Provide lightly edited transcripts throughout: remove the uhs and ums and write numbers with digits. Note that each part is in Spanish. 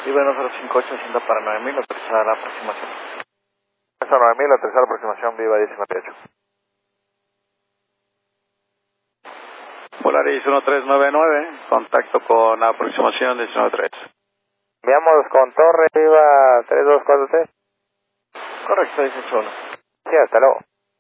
Viva 1058, hacienda para 9000, autorizada la aproximación. Hasta 9000, autorizada la aproximación, Viva 1058. Volaris 1399, contacto con la aproximación 193. Enviamos con Torre, Viva 3243. Correcto, 181. Sí, hasta luego.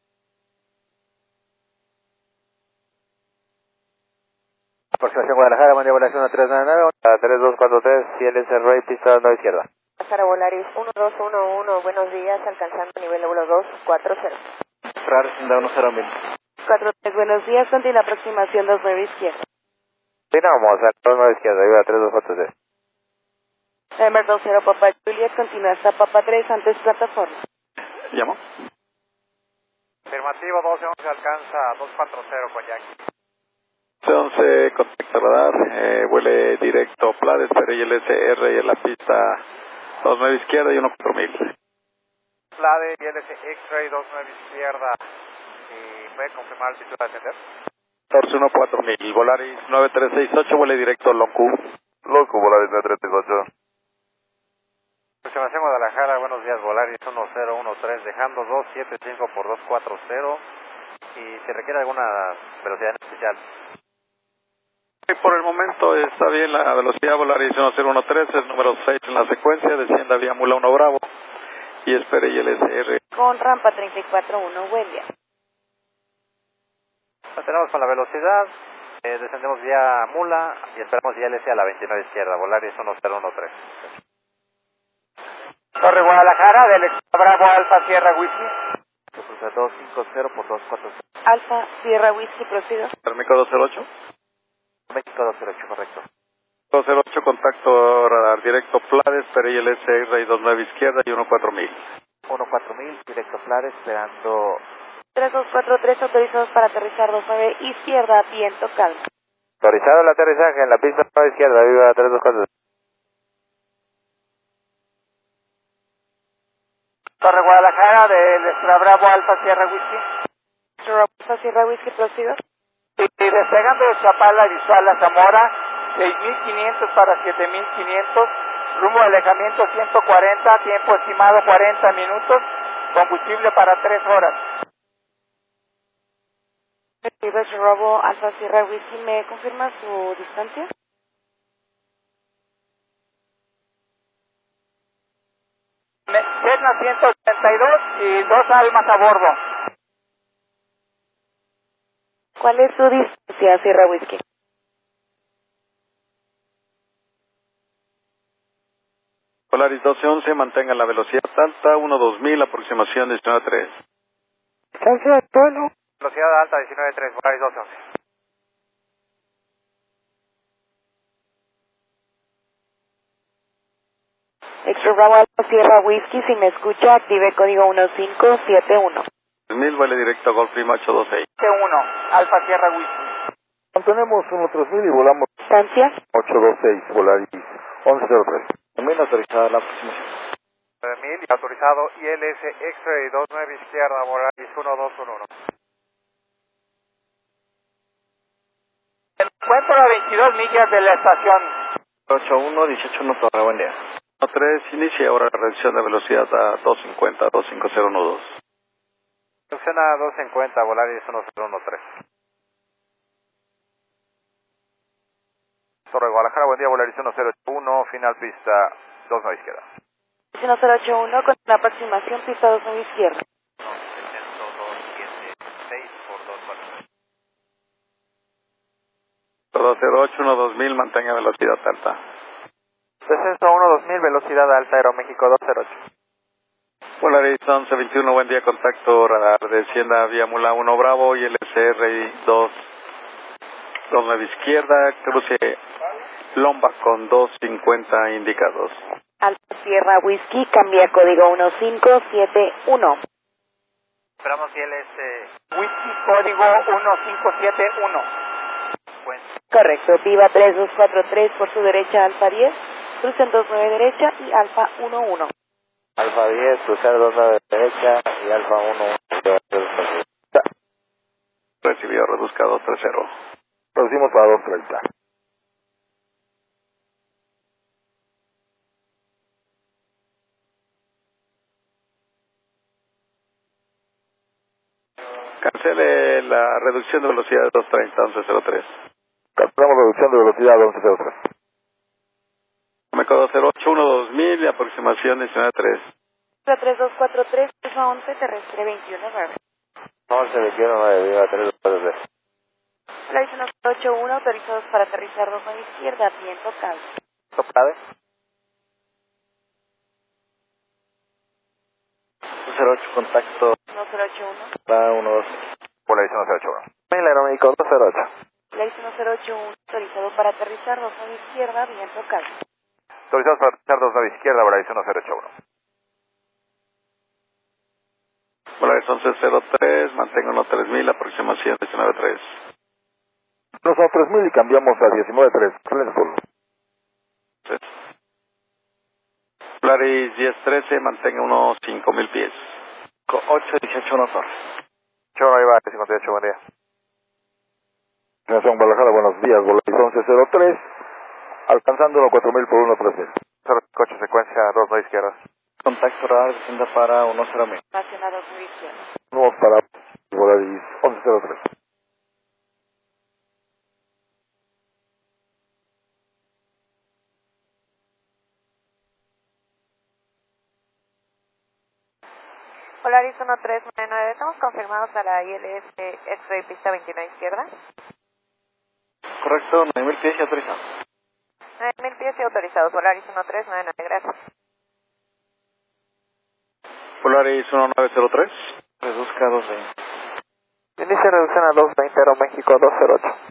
Aproximación Guadalajara, buen día, volación 1399, 3243, CLS Rey, pista 9 izquierda. Guadalajara Volaris 1211, buenos días, alcanzando nivel vuelo 240. Entrar, hacienda 10000. 43, buenos días, continúa la aproximación 29 izquierda. Sí, no, vamos a 29 izquierda, Viva 3243. November 20 Papa Juliet, continúa hasta Papa 3, antes plataforma. ¿Llamo? Afirmativo, 1211, alcanza 240 con Yankee. 11, contacto radar, vuele directo Plades, espere y el SR y en la pista 29 izquierda y 14000. Plade, ILS X-Ray 29 izquierda. ¿Y puede confirmar el sitio de ascender? Torce 14000, Volaris 9368, vuele directo Locu. Loco, Volaris 9368. Aproximación Guadalajara, buenos días, Volaris 1013, dejando 275 por 240. Y si requiere alguna velocidad en especial. Por el momento está bien la velocidad, Volaris 1013, es número 6 en la secuencia, descienda vía Mula 1 Bravo y espere y el SR. Con rampa 341, buen día. Tenemos con la velocidad, descendemos vía Mula y esperamos ILS a la 29 izquierda, Volaris 1013. Torre Guadalajara, del Bravo Alfa Sierra Whisky. 250 por 240. Alfa Sierra Whisky, prosigo. México 208. México 208, correcto. 208, contacto radar directo Plades, espere y el SR y 29 izquierda y 14000. 14000, directo Plades, esperando. 3243, autorizados para aterrizar 29 izquierda, viento calma. Autorizado el aterrizaje en la pista 9 izquierda, Viva 324. Torre Guadalajara, del Bravo Alfa Sierra Whisky. Alfa Sierra Whisky, prosigo. Y despegando de Chapala Visual a Zamora, 6500 para 7500, rumbo de alejamiento 140, tiempo estimado 40 minutos, combustible para 3 horas. Bravo Alfa Sierra Whisky, ¿me confirma su distancia? Cessna 182 y 2 almas a bordo. ¿Cuál es su distancia, Sierra Whisky? Volaris 1211, mantenga la velocidad alta, 12000, aproximación 193. Distancia de vuelo. Velocidad alta 193, Volaris 1211. Extra Bravo Alfa Sierra Whisky, si me escucha, active código 1571. 1000, vuele directo Golf Lima 826. T1, Alfa Sierra Whisky. Mantenemos 13000 y volamos. ¿Distancia? 826, Volaris 1103. También autorizada la aproximación. 9000 y autorizado ILS X-Ray 29 izquierda, Volaris 1211. Me encuentro a 22 millas de la estación. 81, 181, Torre, buen día. 3, inicia ahora la reducción de velocidad a 250, 25012. Reducción a 250, Volaris 1013. Torre Guadalajara, buen día, Volaris 1081, final pista 29 izquierda. 1081 con la aproximación pista 29 izquierda. 276 por 240. 208, 2000, mantenga velocidad alta. Descenso 1-2000, velocidad alta, Aeroméxico 208. Volaris 1121, buen día, contacto radar, descienda vía Mula 1 Bravo y el SR 29 izquierda, cruce Lomba con 250 indicados. Alfa Sierra Whisky, cambia código 1571. Esperamos ILS Whisky, código 1571. Correcto, Viva 3243 por su derecha, Alfa 10, crucen 29 derecha y Alfa 11. Alfa 10, cruzar 29 derecha y Alfa 11. Recibido, reduzca 230. Reducimos para 230. Cancele la reducción de velocidad de 230, 1103. Cancelamos reducción de velocidad 1103. Método 0812.000 y aproximación 19.3. 3243, Alfa 11, terrestre 21.9. 1121, viva 323. Polaris 1081, autorizados para aterrizar 2 a la izquierda, viento calmo. Soplade. 08, contacto. 1081. Va 12. Polaris 1081. El aeromédico 208. Polaris 1081, autorizado para aterrizar 2 a la izquierda, viento calmo. Autorizados para aterrizar 2 a la izquierda, Polaris 1081. Polaris 1103, mantengo 3000, aproximación 19.3. Nos a 3000 y cambiamos a 19.3. Polaris 1013, mantenga unos 5000 pies. 818 Torre. Chau, ahí va, 58, buen día. Nación Guadalajara, buenos días, Polaris 1103, alcanzando 4000 por 13000. Coche secuencia 2 a izquierda. Contacto radar, descienda para 100.000. Nacional 2 a izquierda. Vamos para Polaris 1103. Polaris 1399, estamos confirmados a la ILS X-Ray pista 29 izquierda. Correcto, 9000 pies y autorizado. 9000 pies y autorizados, Polaris 1399, gracias. Polaris 1903. Reduzca a 220. Inicia reducción a 220, Aeroméxico 208.